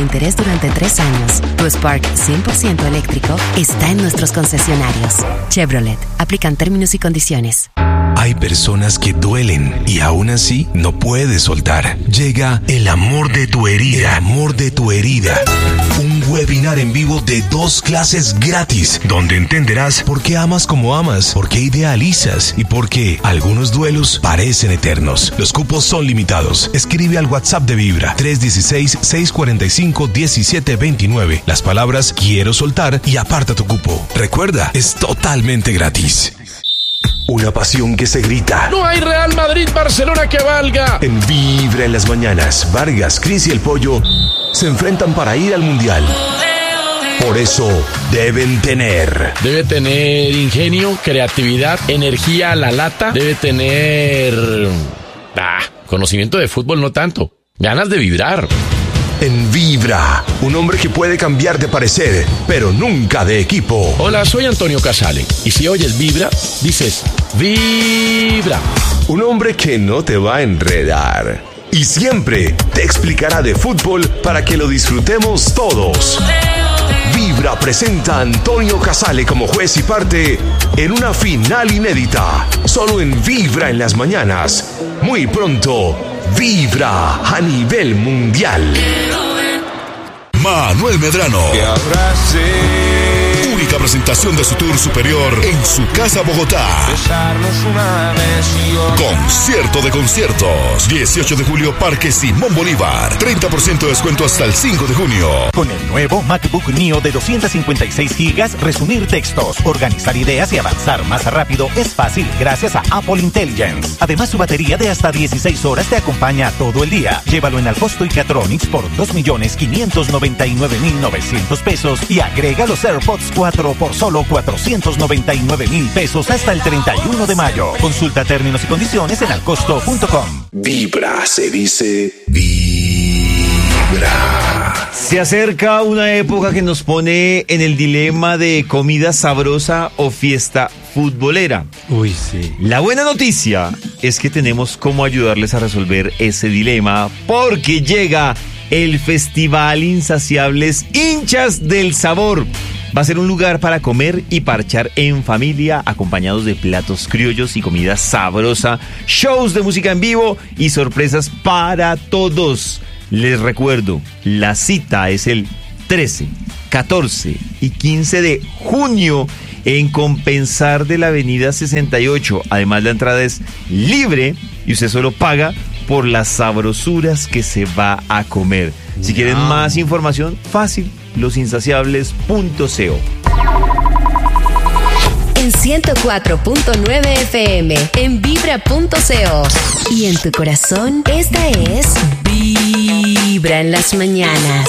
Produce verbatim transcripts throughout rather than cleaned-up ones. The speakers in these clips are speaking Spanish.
Interés durante tres años. Tu Spark cien por ciento eléctrico está en nuestros concesionarios. Chevrolet. Aplican términos y condiciones. Hay personas que duelen y aún así no puedes soltar. Llega El Amor de tu Herida. El Amor de tu Herida. Un webinar en vivo de dos clases gratis, donde entenderás por qué amas como amas, por qué idealizas y por qué algunos duelos parecen eternos. Los cupos son limitados. Escribe al WhatsApp de Vibra tres uno seis, seis cuatro cinco, uno siete dos nueve las palabras quiero soltar y aparta tu cupo. Recuerda, es totalmente gratis. Una pasión que se grita. No hay Real Madrid-Barcelona que valga. En Vibra en las mañanas, Vargas, Cris y el Pollo se enfrentan para ir al Mundial. Por eso deben tener... Debe tener ingenio, creatividad, energía a la lata. Debe tener... Ah, conocimiento de fútbol no tanto. Ganas de vibrar. En Vibra, un hombre que puede cambiar de parecer, pero nunca de equipo. Hola, soy Antonio Casale. Y si oyes Vibra, dices Vibra. Un hombre que no te va a enredar. Y siempre te explicará de fútbol para que lo disfrutemos todos. Vibra presenta a Antonio Casale como juez y parte en una final inédita. Solo en Vibra en las mañanas. Muy pronto, Vibra a nivel mundial. Manuel Medrano. Que abrace. Única presentación de su tour superior en su casa Bogotá. Besarnos una vez. Concierto de conciertos. dieciocho de julio, Parque Simón Bolívar. treinta por ciento de descuento hasta el cinco de junio. Con el nuevo MacBook Neo de doscientos cincuenta y seis gigas, resumir textos, organizar ideas y avanzar más rápido es fácil gracias a Apple Intelligence. Además, su batería de hasta dieciséis horas te acompaña todo el día. Llévalo en Alcosto y Catronics por dos millones quinientos noventa y nueve mil novecientos pesos y agrega los AirPods cuatro por solo cuatrocientos noventa y nueve mil pesos hasta el treinta y uno de mayo. Consulta términos y condiciones en alcosto punto com. Vibra se dice Vibra. Se acerca una época que nos pone en el dilema de comida sabrosa o fiesta futbolera. Uy, sí. La buena noticia es que tenemos cómo ayudarles a resolver ese dilema, porque llega el Festival Insaciables Hinchas del Sabor. Va a ser un lugar para comer y parchar en familia, acompañados de platos criollos y comida sabrosa, shows de música en vivo y sorpresas para todos. Les recuerdo, la cita es el trece, catorce y quince de junio en Compensar de la Avenida sesenta y ocho. Además, la entrada es libre y usted solo paga por las sabrosuras que se va a comer. Si quieren más información, fácil, los insaciables punto co. En ciento cuatro punto nueve F M, en vibra punto co. Y en tu corazón, esta es Vibra en las mañanas.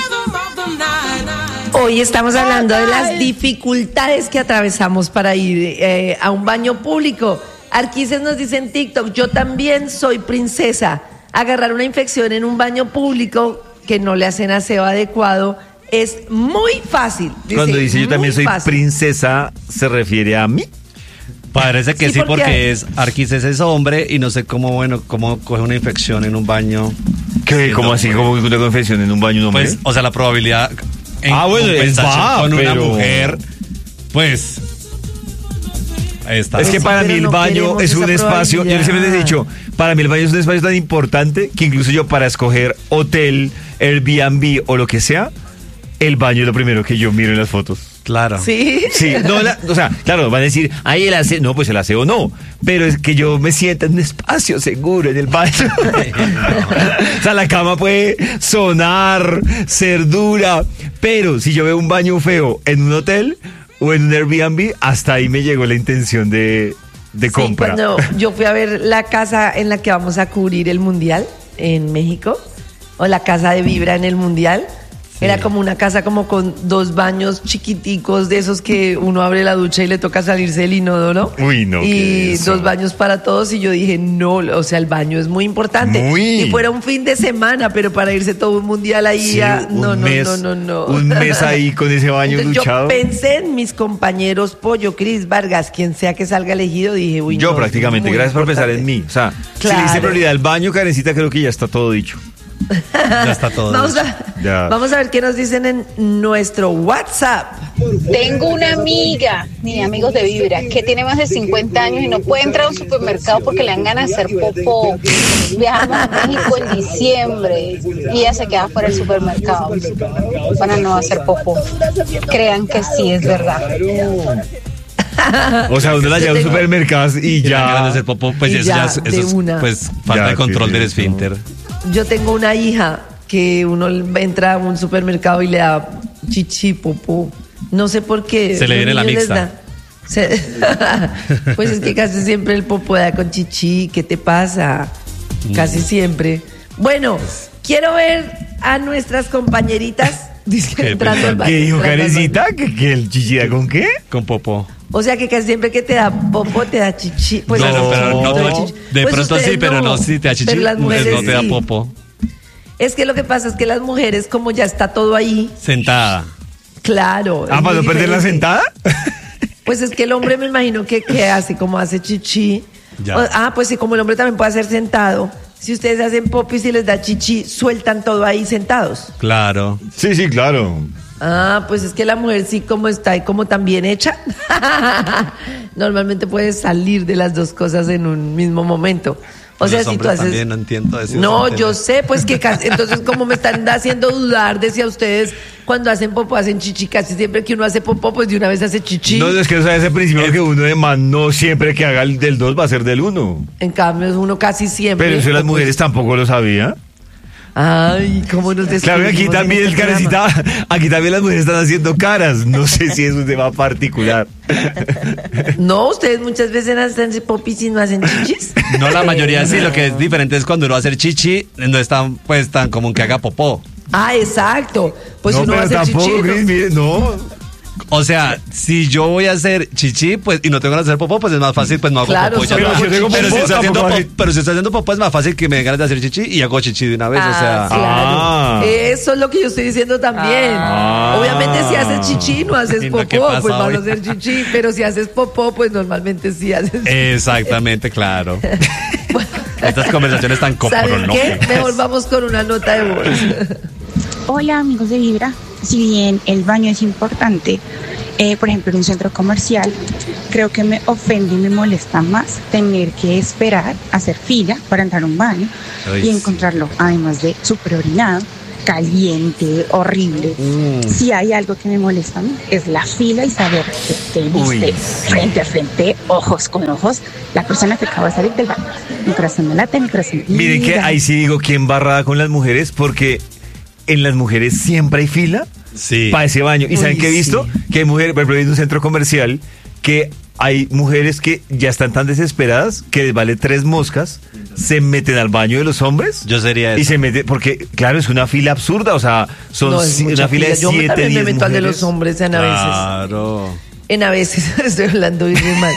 Hoy estamos hablando de las dificultades que atravesamos para ir eh, a un baño público. Arquises nos dice en TikTok, yo también soy princesa. Agarrar una infección en un baño público que no le hacen aseo adecuado es muy fácil. Dice, Cuando dice yo también soy fácil. princesa, ¿se refiere a mí? Parece que sí, Sí, porque, porque hay- es Arquises es hombre y no sé cómo, bueno, cómo coge una infección en un baño. ¿Qué? ¿Cómo así? ¿Cómo una confesión en un baño un hombre? Pues, o sea, la probabilidad en Ah, bueno, compensación va, con una pero- mujer, pues... ahí está. Es que Sí, para mí pero el no baño queremos es un esa espacio, yo siempre les he dicho, probabilidad. para mí el baño es un espacio tan importante que incluso yo para escoger hotel, Airbnb o lo que sea, el baño es lo primero que yo miro en las fotos. Claro. Sí. Sí, no, la- o sea, claro, van a decir, ay, el aseo, no, pues el aseo no, pero es que yo me sienta en un espacio seguro en el baño. O sea, la cama puede sonar, ser dura, pero si yo veo un baño feo en un hotel o en un Airbnb, hasta ahí me llegó la intención de, de Sí, compra. cuando yo fui a ver la casa en la que vamos a cubrir el Mundial en México, o la casa de Vibra en el Mundial, era como una casa como con dos baños chiquiticos de esos que uno abre la ducha y le toca salirse del inodoro. Uy, no, ¿qué Y es eso? dos baños para todos y yo dije, no, o sea, el baño es muy importante. Muy. Y fuera un fin de semana, pero para irse todo un Mundial ahí, Sí, a- un no, no, mes- no, no, no. un mes ahí con ese baño Entonces, duchado. Yo pensé en mis compañeros Pollo, Cris, Vargas, quien sea que salga elegido, dije, uy, Yo no, prácticamente, muy gracias por pensar importante. en mí. O sea, si le Claro. hice prioridad al baño, Karencita, creo que ya está todo dicho. Ya está todo. Vamos a, Ya. vamos a ver qué nos dicen en nuestro WhatsApp. Tengo una amiga, ni amigos de Vibra, que tiene más de cincuenta años y no puede entrar a un supermercado porque le dan ganas de hacer popó. Viajamos a México en diciembre y ella se queda fuera del supermercado para no hacer popó. Crean que sí, es verdad. O sea, uno la lleva a los supermercados y Y ya ganas de ya. hacer popó, pues Y eso ya, ya, es- de eso es, una. pues falta Ya, de control qué del rico. esfínter. Yo tengo una hija que uno entra a un supermercado y le da chichi, popó. No sé por qué. Se le Los viene la niños les mixta. da. Se- Pues es que casi siempre el popó da con chichi. ¿Qué te pasa? Casi siempre. Bueno, quiero ver a nuestras compañeritas dice, ¿Qué entrando al baño, ¿Qué dijo entrando al baño. Karencita? ¿Que, que el chichi da con qué? Con popó. O sea que casi siempre que te da popó te da chichi. Pues Claro, no, pero no, te da no, chichi. de Pues pronto ustedes sí, pero no, si te da chichi, pero las pues mujeres no te da sí. popó. Es que lo que pasa es que las mujeres, como ya está todo ahí, Sentada. claro. Ah, es ¿para muy no perder la diferente. sentada? Pues es que el hombre me imagino que, que hace como hace chichi. Ya. O- ah, pues sí, como el hombre también puede hacer sentado. Si ustedes hacen popis y les da chichi, sueltan todo ahí sentados. Claro. Sí, sí, claro. Ah, pues es que la mujer sí como está ahí como tan bien hecha. Normalmente puede salir de las dos cosas en un mismo momento. O Los sea, si tú hombres haces... también, no entiendo eso. No, No yo sé, pues que casi, entonces como me están haciendo dudar de si a ustedes cuando hacen popó hacen chichi, casi siempre que uno hace popó, pues de una vez hace chichi. No, es que no sabes ese principio que uno de más no siempre que haga el del dos va a ser del uno. En cambio, uno casi siempre. Pero eso las o pues- mujeres tampoco lo sabían. Ay, cómo nos Claro que aquí descubrimos en también el este programa. Karencita, aquí también las mujeres están haciendo caras. No sé si es un tema particular. No, ustedes muchas veces hacen popis y no hacen chichis. No, la mayoría sí, lo que es diferente es cuando uno va a hacer chichi, no es tan, pues, tan común que haga popó. Ah, exacto. Pues no, uno va a pero hacer tampoco, chichi. ¿no? Chris, mire, no. O sea, si yo voy a hacer chichi, pues, y no tengo ganas de hacer popó, pues es más fácil, pues no hago Claro, popó. ya solo no. hago pero, chichi. si estoy haciendo Tampoco popó, hace- pero si estoy haciendo popó, es más fácil que me den ganas de hacer chichi y hago chichi de una vez, o Ah, sea. claro. Ah. Eso es lo que yo estoy diciendo también. Ah. Obviamente si haces chichi no haces Lindo, ¿qué popó, pasa pues vas hoy? a hacer chichi, pero si haces popó, pues normalmente sí haces. Exactamente, claro. Estas conversaciones tan ¿Saben qué? copronógicas. Mejor vamos con una nota de voz. Hola amigos de Vibra, si bien el baño es importante, eh, por ejemplo en un centro comercial, creo que me ofende y me molesta más tener que esperar, hacer fila para entrar a un baño Ay, y sí. encontrarlo, además de súper orinado, caliente, horrible. Mm. Si hay algo que me molesta a mí, es la fila y saber que te Uy, viste sí. frente a frente, ojos con ojos, la persona que acaba de salir del baño. Mi corazón me late, mi corazón Miren que vibra. ahí sí digo que embarrada con las mujeres porque en las mujeres siempre hay fila Sí. para ese baño. ¿Y Uy, saben qué he visto? sí. Que hay mujeres, por ejemplo, en un centro comercial, que hay mujeres que ya están tan desesperadas que les vale tres moscas, se meten al baño de los hombres. Yo sería Y eso. se mete, porque claro, es una fila absurda, o sea, son No, es ci- mucha una fila de fila. Yo me- siete, también me diez meto al de mujeres. los hombres en a veces. Claro. En a veces, estoy hablando muy mal.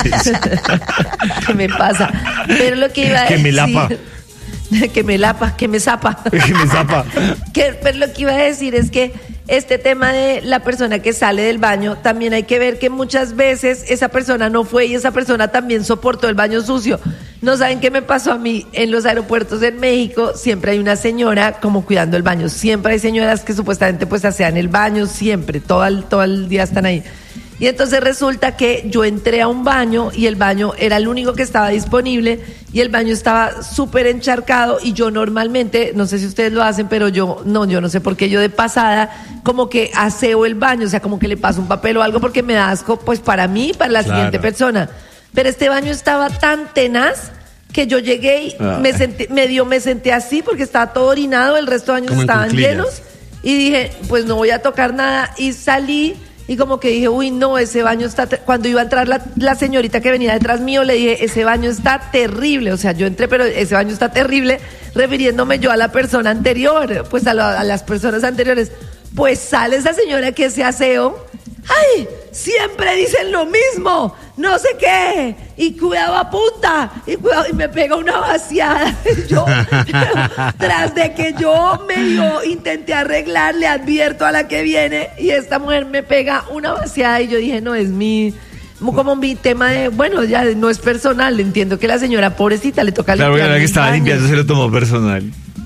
¿Qué me pasa? Pero lo que iba a Que decir... me lapa. Que me lapa, que me zapa. Que me zapa. Que- pero lo que iba a decir es que este tema de la persona que sale del baño, también hay que ver que muchas veces esa persona no fue y esa persona también soportó el baño sucio. No saben qué me pasó a mí en los aeropuertos en México, siempre hay una señora como cuidando el baño, siempre hay señoras que supuestamente pues hacían el baño, siempre, todo el, todo el día están ahí. Y entonces resulta que yo entré a un baño y el baño era el único que estaba disponible y el baño estaba súper encharcado y yo normalmente, no sé si ustedes lo hacen, pero yo no, yo no sé por qué yo de pasada como que aseo el baño, o sea, como que le paso un papel o algo porque me da asco, pues para mí y para la Claro. siguiente persona. Pero este baño estaba tan tenaz que yo llegué y Ay. me senté, medio me senté así porque estaba todo orinado, el resto de baños Como en estaban cuclillas. llenos y dije, pues no voy a tocar nada y salí. Y como que dije, uy, no, ese baño está... te-". Cuando iba a entrar la, la señorita que venía detrás mío, le dije, ese baño está terrible. O sea, yo entré, pero ese baño está terrible, refiriéndome yo a la persona anterior, pues a, la- a las personas anteriores. Pues sale esa señora que se aseo. ¡Ay! Siempre dicen lo mismo, no sé qué, y cuidado apunta, y cuidado, y me pega una vaciada. Yo, tras de que yo medio intenté arreglar, le advierto a la que viene, y esta mujer me pega una vaciada, y yo dije, no, es mi, como mi tema de, bueno, ya no es personal, entiendo que la señora pobrecita le toca Claro, limpiar la que los estaba baños. limpiando se lo tomó personal.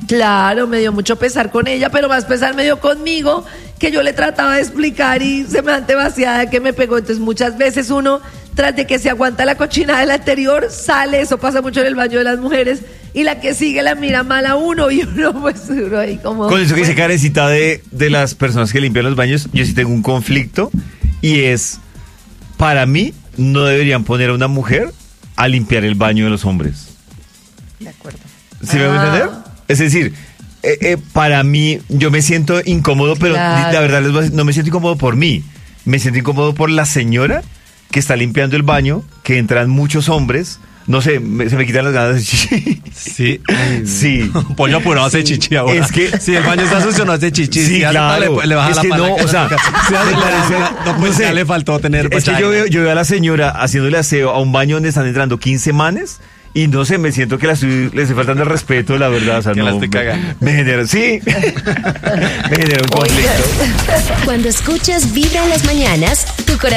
Claro, me dio mucho pesar con ella, pero más pesar me dio conmigo, que yo le trataba de explicar y semejante vaciada que me pegó. Entonces muchas veces uno, tras de que se aguanta la cochina del anterior, sale, eso pasa mucho en el baño de las mujeres, y la que sigue la mira mal a uno, y uno pues uno ahí como... Con eso que dice Karencita de, de las personas que limpian los baños, yo sí tengo un conflicto, y es, para mí, no deberían poner a una mujer a limpiar el baño de los hombres. De acuerdo. ¿Sí me voy a Ah. entender? Es decir, eh, eh, para mí, yo me siento incómodo, pero Claro. la verdad les voy a decir, no me siento incómodo por mí. Me siento incómodo por la señora que está limpiando el baño, que entran muchos hombres. No sé, me- se me quitan las ganas de chichi. Sí. Sí. Pollo apurado hace chichi ahora. Es que- si el baño está sucio, no hace chichi. Sí, si hace claro. tal, le, le baja Es la que no, palanca. o sea, si hace me parece- la- no, pues no sé. ya le faltó tener Es que vagina. yo veo, yo veo a la señora haciéndole aseo a un baño donde están entrando quince manes y no sé, me siento que la estoy, le estoy faltando el respeto, la verdad. O sea, Que no, la estoy me- cagando. Me genera, sí. Me genera un conflicto. Cuando escuchas Vibra en las mañanas, tu corazón